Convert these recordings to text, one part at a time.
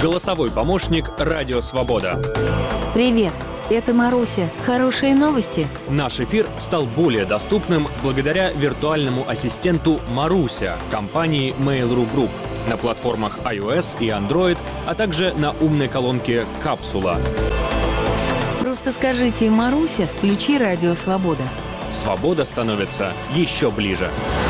Голосовой помощник «Радио Свобода». Привет, это Маруся. Хорошие новости? Наш эфир стал более доступным благодаря виртуальному ассистенту «Маруся» компании Mail.ru Group на платформах iOS и Android, а также на умной колонке «Капсула». Просто скажите «Маруся, включи Радио Свобода». Свобода становится еще ближе.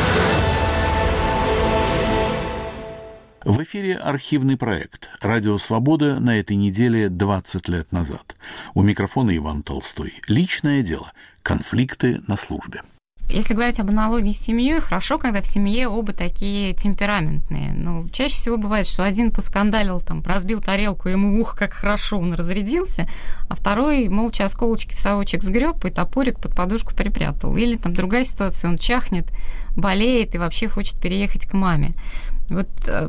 В эфире архивный проект «Радио Свобода» на этой неделе 20 лет назад. У микрофона Иван Толстой. Личное дело. Конфликты на службе. Если говорить об аналогии с семьей, хорошо, когда в семье оба такие темпераментные. Но чаще всего бывает, что один поскандалил, разбил тарелку, ему как хорошо, он разрядился, а второй молча осколочки в совочек сгреб и топорик под подушку припрятал. Или другая ситуация, он чахнет, болеет и вообще хочет переехать к маме. Вот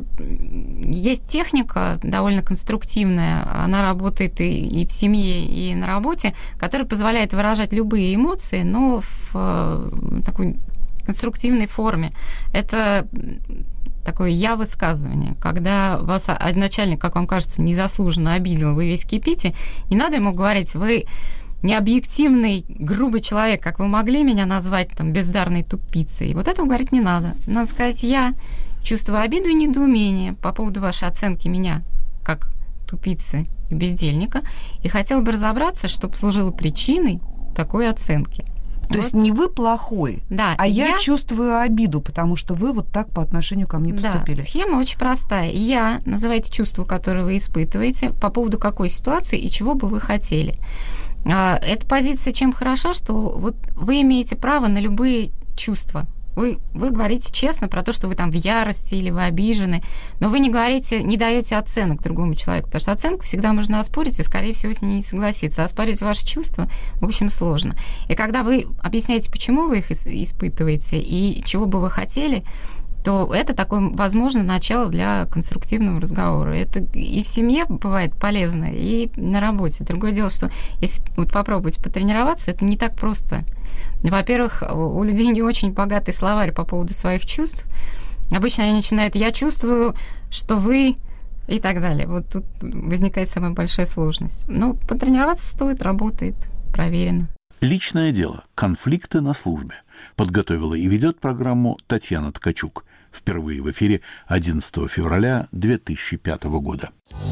есть техника довольно конструктивная, она работает и в семье, и на работе, которая позволяет выражать любые эмоции, но в такой конструктивной форме. Это такое «я-высказывание». Когда вас начальник, как вам кажется, незаслуженно обидел, вы весь кипите, не надо ему говорить: вы необъективный, грубый человек, как вы могли меня назвать бездарной тупицей. Вот этого говорить не надо. Надо сказать: я чувствую обиду и недоумение по поводу вашей оценки меня как тупицы и бездельника, и хотела бы разобраться, что послужило причиной такой оценки. То есть не вы плохой, да, а я чувствую обиду, потому что вы вот так по отношению ко мне поступили. Да, схема очень простая. Я, называйте чувство, которое вы испытываете, по поводу какой ситуации и чего бы вы хотели. Эта позиция чем хороша, что вот вы имеете право на любые чувства. Вы говорите честно про то, что вы в ярости или вы обижены, но вы не даете оценок другому человеку, потому что оценку всегда можно оспорить и, скорее всего, с ней не согласиться. А оспорить ваши чувства, в общем, сложно. И когда вы объясняете, почему вы их испытываете и чего бы вы хотели, то это такое, возможно, начало для конструктивного разговора. Это и в семье бывает полезно, и на работе. Другое дело, что если попробовать потренироваться, это не так просто. Во-первых, у людей не очень богатый словарь по поводу своих чувств. Обычно они начинают: я чувствую, что вы... и так далее. Вот тут возникает самая большая сложность. Но потренироваться стоит, работает, проверено. Личное дело. Конфликты на службе. Подготовила и ведет программу Татьяна Ткачук. Впервые в эфире 11 февраля 2005 года.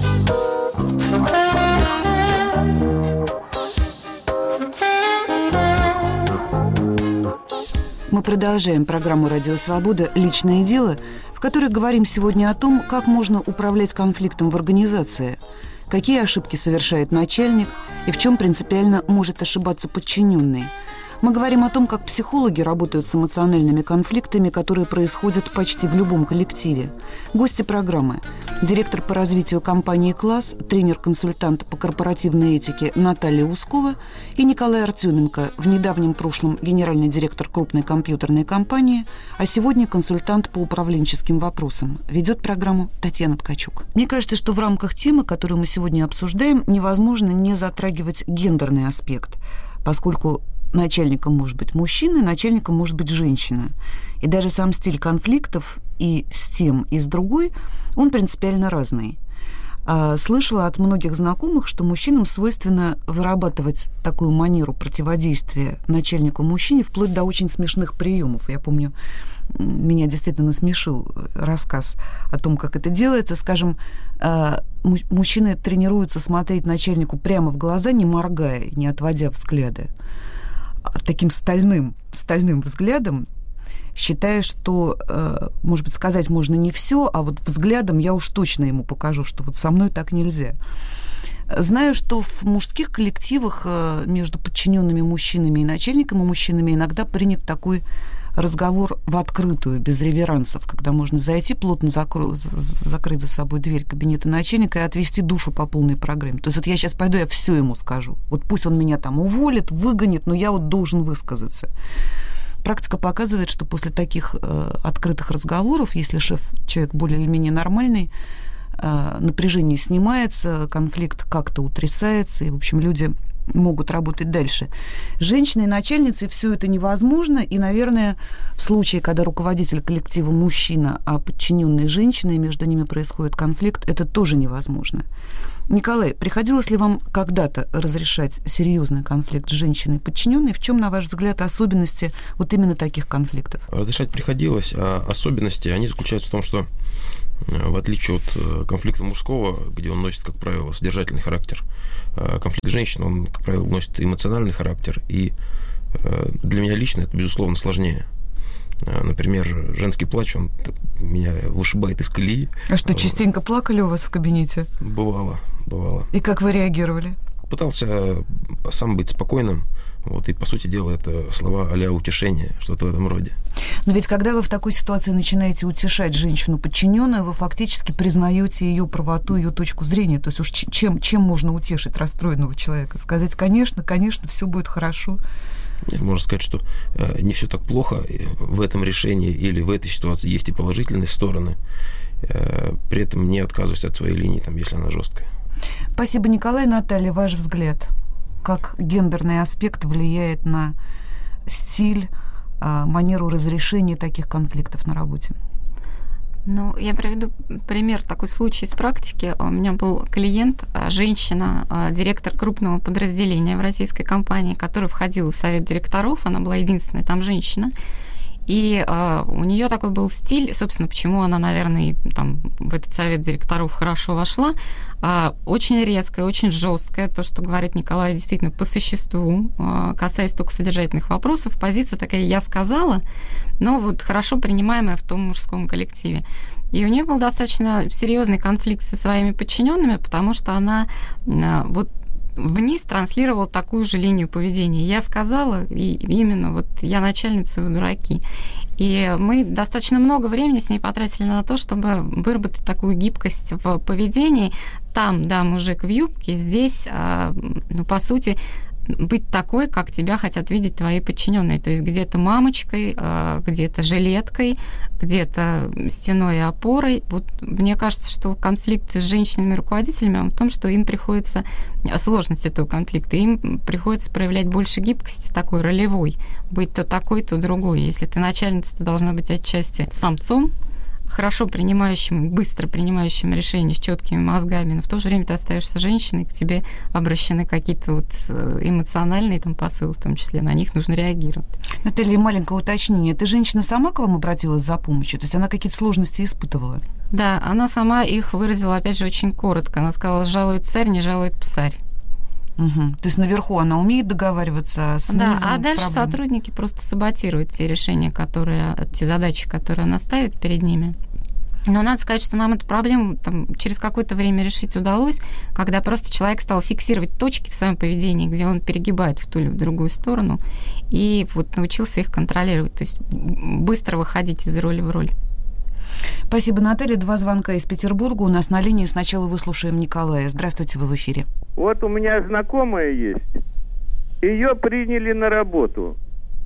Мы продолжаем программу «Радио Свобода. Личное дело», в которой говорим сегодня о том, как можно управлять конфликтом в организации, какие ошибки совершает начальник и в чем принципиально может ошибаться подчиненный. Мы говорим о том, как психологи работают с эмоциональными конфликтами, которые происходят почти в любом коллективе. Гости программы – директор по развитию компании «Класс», тренер-консультант по корпоративной этике Наталья Ускова и Николай Артеменко, в недавнем прошлом генеральный директор крупной компьютерной компании, а сегодня консультант по управленческим вопросам. Ведет программу Татьяна Ткачук. Мне кажется, что в рамках темы, которую мы сегодня обсуждаем, невозможно не затрагивать гендерный аспект, поскольку начальником может быть мужчина, начальником может быть женщина. И даже сам стиль конфликтов и с тем, и с другой, он принципиально разный. Слышала от многих знакомых, что мужчинам свойственно вырабатывать такую манеру противодействия начальнику-мужчине вплоть до очень смешных приемов. Я помню, меня действительно насмешил рассказ о том, как это делается. Скажем, мужчины тренируются смотреть начальнику прямо в глаза, не моргая, не отводя взгляда, таким стальным взглядом, считая, что, может быть, сказать можно не все, а вот взглядом я уж точно ему покажу, что вот со мной так нельзя. Знаю, что в мужских коллективах между подчиненными мужчинами и начальниками мужчинами иногда принят такой разговор в открытую, без реверансов, когда можно зайти, плотно закрыть за собой дверь кабинета начальника и отвести душу по полной программе. То есть вот я сейчас пойду, я все ему скажу. Вот пусть он меня уволит, выгонит, но я вот должен высказаться. Практика показывает, что после таких открытых разговоров, если человек более или менее нормальный, напряжение снимается, конфликт как-то утрясается, и, в общем, люди могут работать дальше. Женщиной начальницей все это невозможно, и, наверное, в случае, когда руководитель коллектива мужчина, а подчиненные женщины, и между ними происходит конфликт, это тоже невозможно. Николай, приходилось ли вам когда-то разрешать серьезный конфликт с женщиной подчиненной? В чем, на ваш взгляд, особенности вот именно таких конфликтов? Разрешать приходилось, а особенности, они заключаются в том, что в отличие от конфликта мужского, где он носит, как правило, содержательный характер, конфликт женщин, он, как правило, носит эмоциональный характер, и для меня лично это, безусловно, сложнее. Например, женский плач, он меня вышибает из колеи. А что, частенько плакали у вас в кабинете? Бывало. И как вы реагировали? Пытался сам быть спокойным, и, по сути дела, это слова а-ля утешение, что-то в этом роде. Но ведь когда вы в такой ситуации начинаете утешать женщину подчиненную, вы фактически признаете ее правоту, ее точку зрения. То есть уж чем можно утешить расстроенного человека? Сказать, конечно, все будет хорошо. Можно сказать, что не все так плохо в этом решении или в этой ситуации. Есть и положительные стороны. При этом не отказываясь от своей линии, если она жесткая. Спасибо, Николай. Наталья, ваш взгляд, как гендерный аспект влияет на стиль, манеру разрешения таких конфликтов на работе? Я приведу пример, такой случай из практики. У меня был клиент, женщина, директор крупного подразделения в российской компании, которая входила в совет директоров, она была единственная там женщина. И у нее такой был стиль, собственно, почему она, наверное, в этот совет директоров хорошо вошла, очень резкая, очень жесткая, то, что говорит Николай, действительно по существу, касаясь только содержательных вопросов, позиция такая «я сказала», но хорошо принимаемая в том мужском коллективе. И у нее был достаточно серьезный конфликт со своими подчиненными, потому что она вниз транслировала такую же линию поведения. Я сказала, и именно я начальница, вы дураки. И мы достаточно много времени с ней потратили на то, чтобы выработать такую гибкость в поведении. Там, да, мужик в юбке, здесь, по сути, быть такой, как тебя хотят видеть твои подчиненные. То есть где-то мамочкой, где-то жилеткой, где-то стеной и опорой. Мне кажется, что конфликт с женщинами-руководителями в том, что им приходится, сложность этого конфликта, им приходится проявлять больше гибкости, такой ролевой, быть то такой, то другой. Если ты начальница, ты должна быть отчасти самцом, хорошо принимающим, быстро принимающим решения, с четкими мозгами, но в то же время ты остаешься женщиной, к тебе обращены какие-то эмоциональные посылы, в том числе, на них нужно реагировать. Наталья, маленькое уточнение. Эта женщина сама к вам обратилась за помощью? То есть она какие-то сложности испытывала? Да, она сама их выразила, опять же, очень коротко. Она сказала: «Жалует царь, не жалует псарь». Угу. То есть наверху она умеет договариваться с низом? Да, а дальше проблем. Сотрудники просто саботируют те решения, те задачи, которые она ставит перед ними. Но надо сказать, что нам эту проблему через какое-то время решить удалось, когда просто человек стал фиксировать точки в своем поведении, где он перегибает в ту или в другую сторону, и научился их контролировать, то есть быстро выходить из роли в роль. Спасибо, Наталья. 2 звонка из Петербурга. У нас на линии. Сначала выслушаем Николая. Здравствуйте, вы в эфире. У меня знакомая есть. Ее приняли на работу.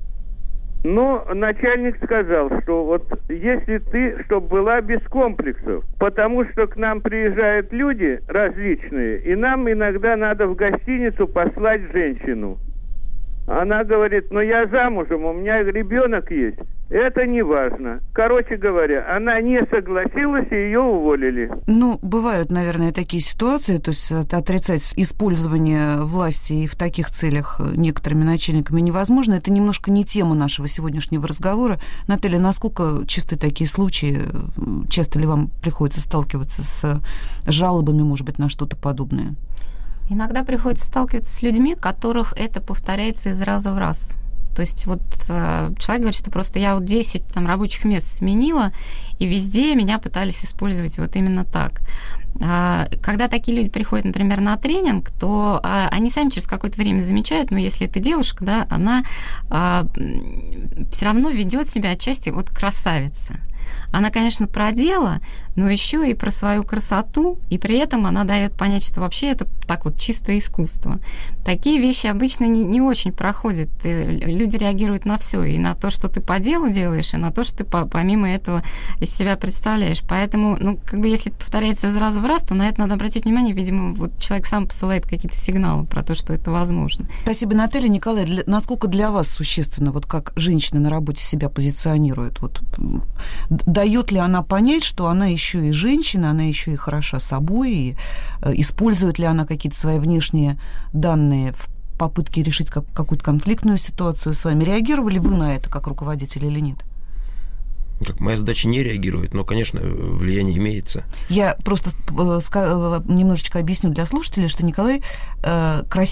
Но начальник сказал, что если ты, чтобы была без комплексов, потому что к нам приезжают люди различные, и нам иногда надо в гостиницу послать женщину. Она говорит: я замужем, у меня ребенок есть. Это не важно. Короче говоря, она не согласилась, и ее уволили. Бывают, наверное, такие ситуации, то есть отрицать использование власти и в таких целях некоторыми начальниками невозможно. Это немножко не тема нашего сегодняшнего разговора. Наталья, насколько часты такие случаи? Часто ли вам приходится сталкиваться с жалобами, может быть, на что-то подобное? Иногда приходится сталкиваться с людьми, которых это повторяется из раза в раз. То есть человек говорит, что просто я 10 рабочих мест сменила, и везде меня пытались использовать именно так. Когда такие люди приходят, например, на тренинг, то они сами через какое-то время замечают, если это девушка, да, она все равно ведет себя отчасти красавица. Она, конечно, про дело, но еще и про свою красоту, и при этом она дает понять, что вообще это так вот чистое искусство. Такие вещи обычно не очень проходят. Люди реагируют на все, и на то, что ты по делу делаешь, и на то, что ты помимо этого из себя представляешь. Поэтому, если это повторяется из раза в раз, то на это надо обратить внимание. Видимо, вот человек сам посылает какие-то сигналы про то, что это возможно. Спасибо, Наталья. Николай, насколько для вас существенно, вот как женщина на работе себя позиционирует? Вот, дает ли она понять, что она еще и женщина, она еще и хороша собой, и использует ли она какие-то свои внешние данные в попытке решить какую-то конфликтную ситуацию с вами? Реагировали вы на это как руководитель или нет? Моя задача не реагировать, но, конечно, влияние имеется. Я просто немножечко объясню для слушателей, что Николай красиво